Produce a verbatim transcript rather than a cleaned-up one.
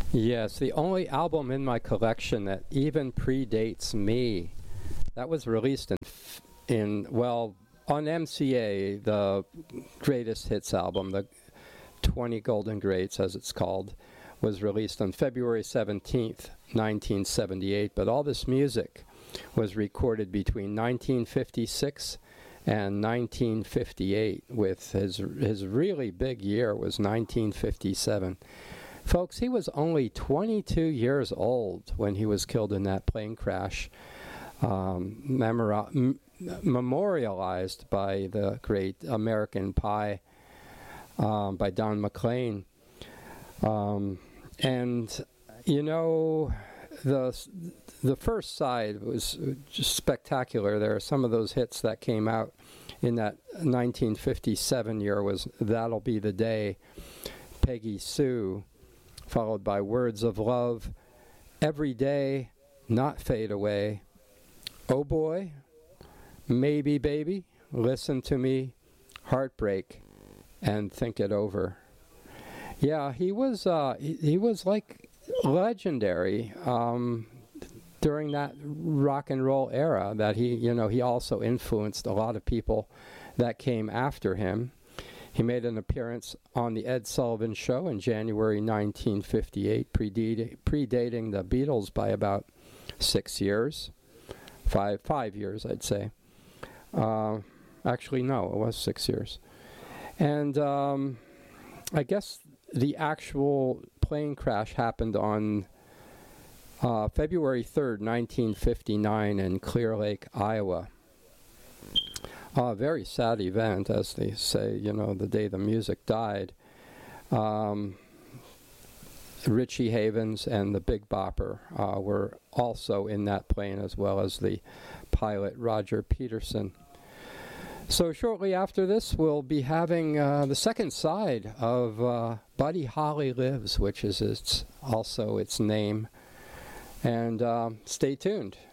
Yes, the only album in my collection that even predates me. That was released in, in well, on M C A, the Greatest Hits album, the twenty Golden Greats, as it's called, was released on February seventeenth, nineteen seventy-eight. But all this music was recorded between nineteen fifty-six and nineteen fifty-eight, with his his really big year was nineteen fifty-seven. Folks, he was only twenty-two years old when he was killed in that plane crash, um, memori- m- memorialized by the great American Pie, um, by Don McLean. Um, and, you know, the the first side was just spectacular. There are some of those hits that came out in that nineteen fifty-seven year was That'll Be the Day, Peggy Sue, followed by Words of Love, Every Day, Not Fade Away, Oh Boy, Maybe Baby, Listen to Me, Heartbreak, and Think It Over. Yeah, he was uh, he, he was like legendary um, during that rock and roll era. That he, you know, he also influenced a lot of people that came after him. He made an appearance on the Ed Sullivan Show in January nineteen fifty-eight, predating, predating the Beatles by about six years, five five years, I'd say. Uh, actually, no, it was six years. And um, I guess the actual plane crash happened on uh, February third, nineteen fifty-nine in Clear Lake, Iowa. A very sad event, as they say, you know, the day the music died. Um, Richie Havens and the Big Bopper uh, were also in that plane, as well as the pilot Roger Peterson. So shortly after this, we'll be having uh, the second side of uh, Buddy Holly Lives, which is its also its name. And uh, stay tuned.